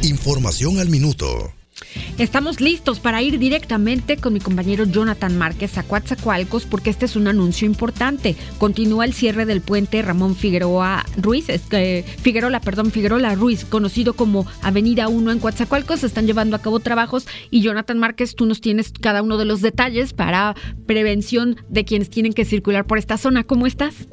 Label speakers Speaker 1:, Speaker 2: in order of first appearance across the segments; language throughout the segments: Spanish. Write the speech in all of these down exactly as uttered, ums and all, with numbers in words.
Speaker 1: Información al minuto.
Speaker 2: Estamos listos para ir directamente con mi compañero Jonathan Márquez a Coatzacoalcos porque este es un anuncio importante. Continúa el cierre del puente Ramón Figueroa Ruiz, eh, Figuerola, perdón, Figuerola Ruiz, conocido como Avenida uno en Coatzacoalcos. Se están llevando a cabo trabajos y Jonathan Márquez, tú nos tienes cada uno de los detalles para prevención de quienes tienen que circular por esta zona. ¿Cómo estás?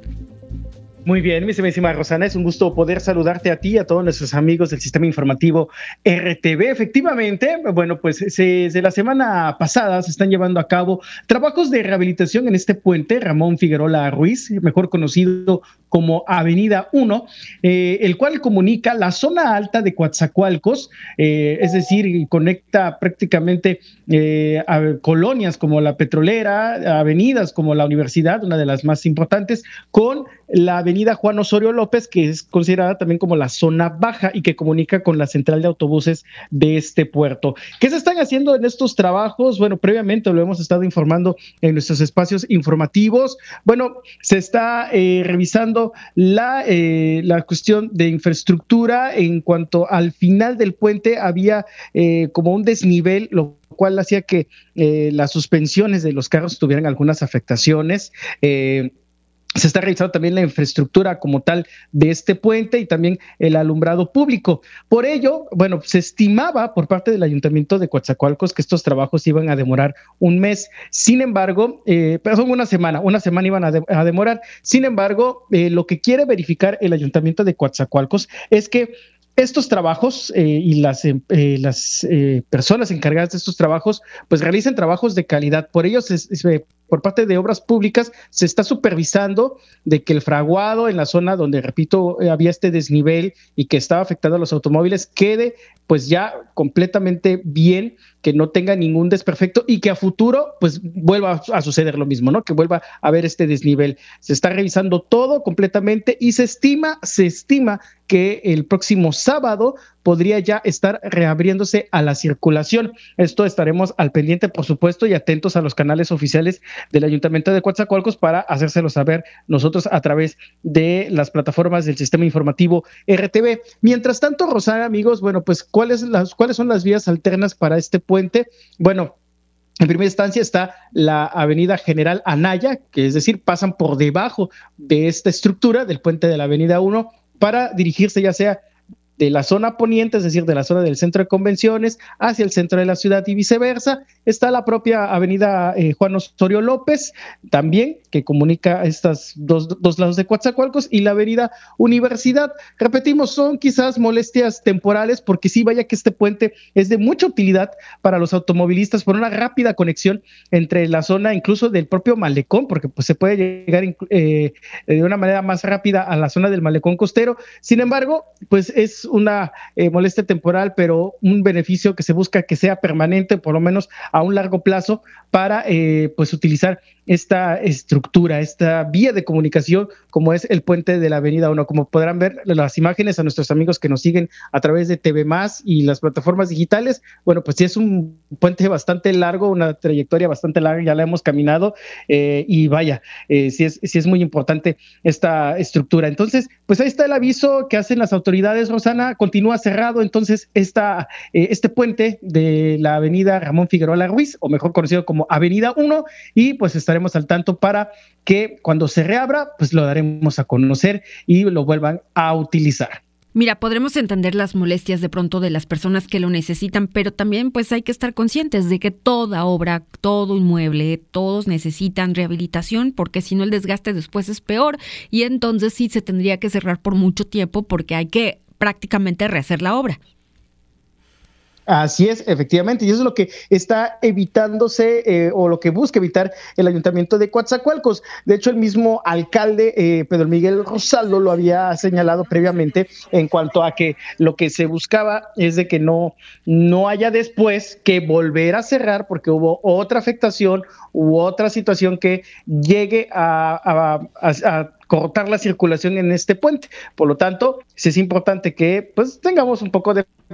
Speaker 3: Muy bien, mi señorísima Rosana, es un gusto poder saludarte a ti y a todos nuestros amigos del Sistema Informativo R T V. Efectivamente, bueno, pues se, desde la semana pasada se están llevando a cabo trabajos de rehabilitación en este puente Ramón Figueroa Ruiz, mejor conocido como Avenida uno, eh, el cual comunica la zona alta de Coatzacoalcos, eh, es decir, conecta prácticamente eh, a colonias como la Petrolera, avenidas como la Universidad, una de las más importantes, con la avenida Juan Osorio López, que es considerada también como la zona baja y que comunica con la central de autobuses de este puerto. ¿Qué se están haciendo en estos trabajos? Bueno, previamente lo hemos estado informando en nuestros espacios informativos. Bueno, se está eh, revisando la, eh, la cuestión de infraestructura. En cuanto al final del puente había eh, como un desnivel, lo cual hacía que eh, las suspensiones de los carros tuvieran algunas afectaciones. Eh, Se está revisando también la infraestructura como tal de este puente y también el alumbrado público. Por ello, bueno, se estimaba por parte del Ayuntamiento de Coatzacoalcos que estos trabajos iban a demorar un mes. Sin embargo, eh, perdón, una semana, una semana iban a, de, a demorar. Sin embargo, eh, lo que quiere verificar el Ayuntamiento de Coatzacoalcos es que estos trabajos eh, y las, eh, las eh, personas encargadas de estos trabajos, pues realicen trabajos de calidad. Por ello, se, se, por parte de Obras Públicas, se está supervisando de que el fraguado en la zona donde, repito, eh, había este desnivel y que estaba afectando a los automóviles, quede pues ya completamente bien, que no tenga ningún desperfecto y que a futuro pues vuelva a suceder lo mismo, ¿no? Que vuelva a haber este desnivel. Se está revisando todo completamente y se estima, se estima que el próximo sábado podría ya estar reabriéndose a la circulación. Esto estaremos al pendiente, por supuesto, y atentos a los canales oficiales del Ayuntamiento de Coatzacoalcos para hacérselo saber nosotros a través de las plataformas del Sistema Informativo R T V. Mientras tanto, Rosana, amigos, bueno, pues ¿cuáles, las, ¿cuáles son las vías alternas para este puente? Bueno, en primera instancia está la avenida General Anaya, que es decir, pasan por debajo de esta estructura del puente de la avenida uno para dirigirse ya sea de la zona poniente, es decir, de la zona del centro de convenciones hacia el centro de la ciudad y viceversa. Está la propia avenida eh, Juan Osorio López, también, que comunica estos dos, dos lados de Coatzacoalcos, y la avenida Universidad. Repetimos, son quizás molestias temporales, porque sí, vaya que este puente es de mucha utilidad para los automovilistas por una rápida conexión entre la zona incluso del propio malecón, porque pues se puede llegar eh, de una manera más rápida a la zona del malecón costero. Sin embargo, pues es una eh, molestia temporal, pero un beneficio que se busca que sea permanente, por lo menos a un largo plazo, para eh, pues utilizar esta estructura, esta vía de comunicación como es el puente de la avenida uno. Como podrán ver las imágenes a nuestros amigos que nos siguen a través de T V Más y las plataformas digitales, bueno, pues sí es un puente bastante largo, una trayectoria bastante larga, ya la hemos caminado eh, y vaya, eh, sí, es, sí es muy importante esta estructura. Entonces, pues ahí está el aviso que hacen las autoridades, Rosana. Continúa cerrado entonces esta, eh, este puente de la avenida Ramón Figueroa Ruiz, o mejor conocido como Avenida uno, y pues estaremos al tanto para que cuando se reabra, pues lo daremos a conocer y lo vuelvan a utilizar.
Speaker 2: Mira, podremos entender las molestias de pronto de las personas que lo necesitan, pero también pues hay que estar conscientes de que toda obra, todo inmueble, todos necesitan rehabilitación, porque si no el desgaste después es peor y entonces sí se tendría que cerrar por mucho tiempo porque hay que prácticamente rehacer la obra.
Speaker 3: Así es, efectivamente, y eso es lo que está evitándose eh, o lo que busca evitar el Ayuntamiento de Coatzacoalcos. De hecho, el mismo alcalde, eh, Pedro Miguel Rosaldo, lo había señalado previamente en cuanto a que lo que se buscaba es de que no, no haya después que volver a cerrar porque hubo otra afectación u otra situación que llegue a, a, a, a cortar la circulación en este puente. Por lo tanto, sí es importante que pues tengamos un poco de